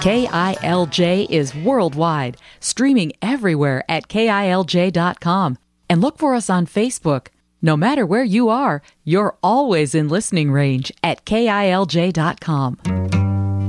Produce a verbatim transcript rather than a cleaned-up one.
K I L J is worldwide, streaming everywhere at K I L J dot com. And look for us on Facebook. No matter where you are, you're always in listening range at K I L J dot com.